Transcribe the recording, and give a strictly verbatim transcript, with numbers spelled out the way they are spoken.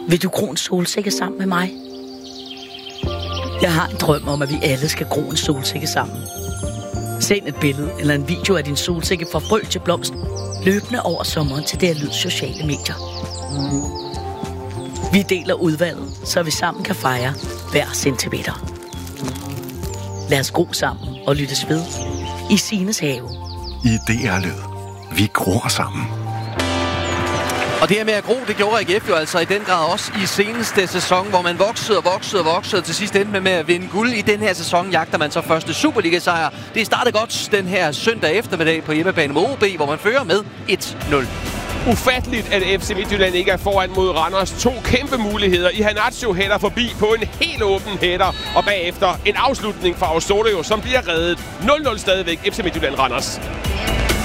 Vil du gro en solsikke sammen med mig? Jeg har en drøm om, at vi alle skal gro en solsikke sammen. Send et billede eller en video af din solsikke fra frø til blomst løbende over sommeren til det her lyd sociale medier. Vi deler udvalget, så vi sammen kan fejre hver centimeter. Lad os gro sammen og lyttes ved i Signes have. I D R-lyd. Vi gror sammen. Og det her med at gro, det gjorde A G F jo altså i den grad også i seneste sæson, hvor man voksede og voksede og voksede, og til sidst endte med, med at vinde guld. I den her sæson jagter man så første Superliga-sejr. Det startede godt den her søndag eftermiddag på hjemmebane mod O B, hvor man fører med et nul. Ufatteligt, at F C Midtjylland ikke er foran mod Randers. To kæmpe muligheder. Iheanacho hætter forbi på en helt åben hætter, og bagefter en afslutning fra Osorio, som bliver reddet. nul nul stadigvæk F C Midtjylland Randers.